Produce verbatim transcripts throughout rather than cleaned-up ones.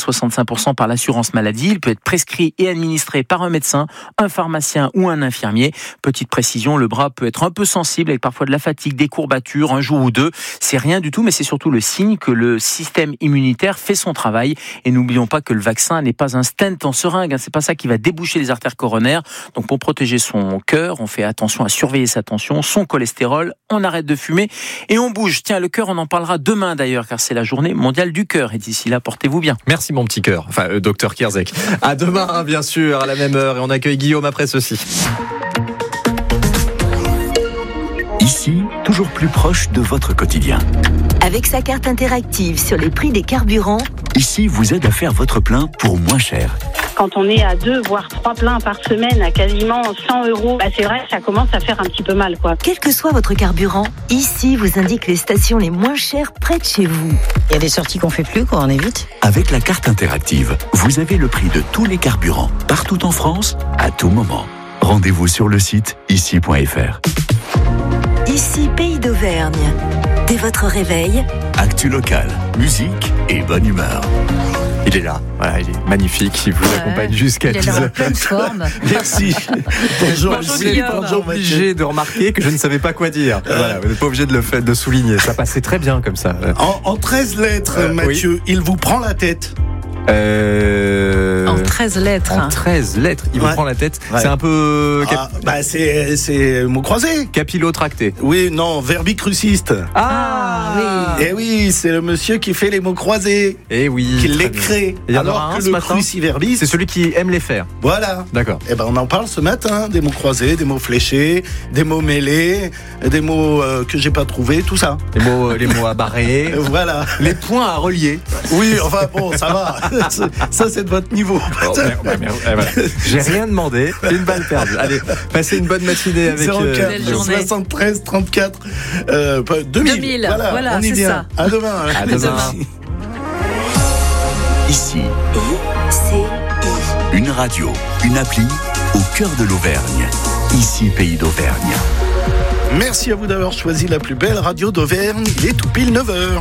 soixante-cinq pour cent par l'assurance maladie. Il peut être prescrit et administré par un médecin, un pharmacien ou un infirmier. Petite précision, le bras peut être un peu sensible avec parfois de la fatigue, des courbatures, un jour ou deux. C'est rien du tout, mais c'est surtout le signe que le système immunitaire fait son travail. Et n'oublions pas que le vaccin n'est pas un stent en seringue. C'est pas ça qui va déboucher les artères coronaires. Donc pour protéger son cœur, on fait attention à surveiller sa tension, son cholestérol, on arrête de fumer et on bouge. Tiens, le cœur, on en parlera demain d'ailleurs, car c'est la journée mondiale du cœur. Et d'ici là, portez-vous bien. Merci mon petit cœur, enfin euh, docteur Kierzek. À demain, bien sûr, à la même heure. Et on accueille Guillaume après ceci. Ici, toujours plus proche de votre quotidien. Avec sa carte interactive sur les prix des carburants, Ici vous aide à faire votre plein pour moins cher. Quand on est à deux, voire trois pleins par semaine à quasiment cent euros, bah c'est vrai que ça commence à faire un petit peu mal, quoi. quel que soit votre carburant, Ici vous indique les stations les moins chères près de chez vous. Il y a des sorties qu'on fait plus, quoi, on évite. Avec la carte interactive, vous avez le prix de tous les carburants, partout en France, à tout moment. Rendez-vous sur le site ici point f r. Ici Pays d'Auvergne. Dès votre réveil, Actu locale, musique et bonne humeur. Il est là, voilà, il est magnifique, il vous Ouais, accompagne jusqu'à il est dix là en heures. pleine forme. Merci. Bonjour, Bonjour, Lucie. Guillaume. Bonjour, Mathieu. Obligé de remarquer que je ne savais pas quoi dire. Voilà, vous n'êtes pas obligé de le faire, de souligner. Ça passait très bien comme ça. En, en treize lettres, Euh, Mathieu, il vous prend la tête. Euh... En treize lettres. En treize lettres, il vous Ouais. prend la tête. Ouais. C'est un peu cap- Ah, bah c'est, c'est mot croisé. capillotracté. Oui, non, verbicruciste. Ah, Eh oui, c'est le monsieur qui fait les mots croisés, Eh oui. qui très les bien. crée. Il y en Alors aura un que ce le matin. cruciverbis, C'est celui qui aime les faire. voilà. D'accord. Eh ben, on en parle ce matin, des mots croisés, des mots fléchés, des mots mêlés, des mots euh, que j'ai pas trouvés, tout ça. Les mots, les mots à barrer. Euh, Voilà. Les points à relier. Oui, enfin bon, ça va. Ça, c'est de votre niveau. Oh, merde, merde, merde. Eh, voilà. J'ai rien demandé, c'est une balle perdue. Allez, passez une bonne matinée avec zéro quatre, Belle journée. soixante-treize, trente-quatre, euh, pas- deux mille. deux mille, Voilà, voilà, on y c'est vient. ça. À demain. hein. À demain. Ici, I C I. une radio, une appli au cœur de l'Auvergne. Ici Pays d'Auvergne. Merci à vous d'avoir choisi la plus belle radio d'Auvergne. Il est tout pile neuf heures.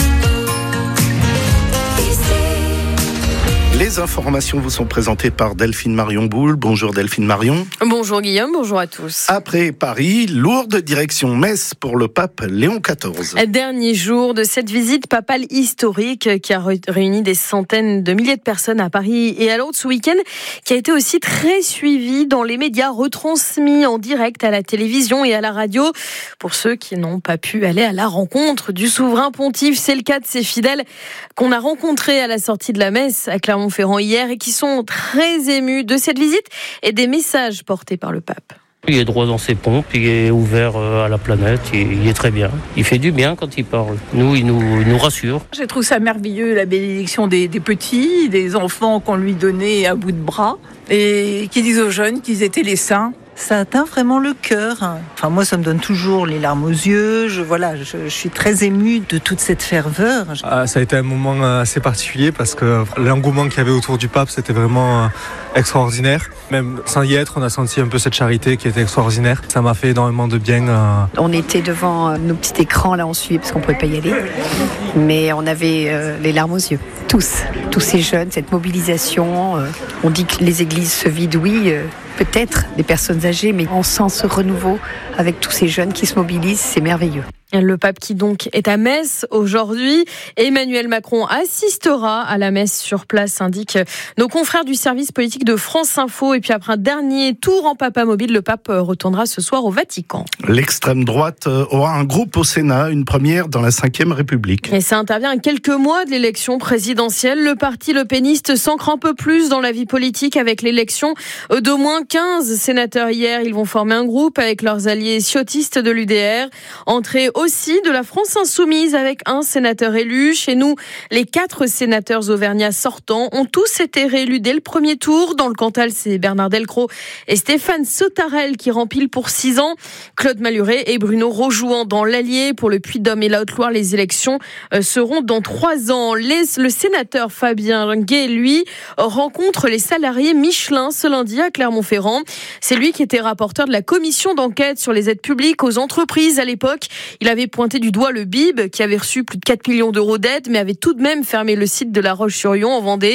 Les informations vous sont présentées par Delphine Marion Boule. Bonjour Delphine Marion. Bonjour Guillaume, bonjour à tous. Après Paris, lourde direction Metz pour le pape Léon quatorze. Dernier jour de cette visite papale historique qui a réuni des centaines de milliers de personnes à Paris et à Lourdes ce week-end, qui a été aussi très suivi dans les médias, retransmis en direct à la télévision et à la radio. Pour ceux qui n'ont pas pu aller à la rencontre du souverain pontife, c'est le cas de ces fidèles qu'on a rencontrés à la sortie de la messe à Clermont-Ferrand hier et qui sont très émus de cette visite et des messages portés par le pape. Il est droit dans ses pompes, il est ouvert à la planète, il est très bien. Il fait du bien quand il parle. Nous, il nous, il nous rassure. J'ai trouvé ça merveilleux, la bénédiction des, des petits, des enfants qu'on lui donnait à bout de bras, et qui disent aux jeunes qu'ils étaient les saints. Ça atteint vraiment le cœur. Enfin, moi, ça me donne toujours les larmes aux yeux. Je, voilà, je, je suis très émue de toute cette ferveur. Ah, ça a été un moment assez particulier parce que l'engouement qu'il y avait autour du pape, c'était vraiment extraordinaire. Même sans y être, on a senti un peu cette charité qui était extraordinaire. Ça m'a fait énormément de bien. On était devant nos petits écrans, là on suivait parce qu'on ne pouvait pas y aller. Mais on avait euh, les larmes aux yeux. Tous, tous ces jeunes, cette mobilisation. Euh, on dit que les églises se vident, oui. Euh, Peut-être des personnes âgées, mais on sent ce renouveau avec tous ces jeunes qui se mobilisent, c'est merveilleux. Le pape qui donc est à Metz aujourd'hui. Emmanuel Macron assistera à la messe sur place, indiquent nos confrères du service politique de France Info. Et puis après un dernier tour en papa mobile, le pape retournera ce soir au Vatican. L'extrême droite aura un groupe au Sénat, une première dans la cinquième République. Et ça intervient à quelques mois de l'élection présidentielle. Le parti Le Péniste s'ancre un peu plus dans la vie politique avec l'élection d'au moins quinze sénateurs hier. Ils vont former un groupe avec leurs alliés ciotistes de l'U D R. Entrée aussi de la France Insoumise avec un sénateur élu. Chez nous, les quatre sénateurs auvergnats sortants ont tous été réélus dès le premier tour. Dans le Cantal, c'est Bernard Delcros et Stéphane Sautarel qui remplissent pour six ans. Claude Malhuret et Bruno Rojouan dans l'Allier. Pour le Puy-de-Dôme et la Haute-Loire, les élections seront dans trois ans. Les, le sénateur Fabien Gay, lui, rencontre les salariés Michelin ce lundi à Clermont-Ferrand. C'est lui qui était rapporteur de la commission d'enquête sur les aides publiques aux entreprises à l'époque. Il avait pointé du doigt le B I B qui avait reçu plus de quatre millions d'euros d'aide mais avait tout de même fermé le site de La Roche-sur-Yon en Vendée.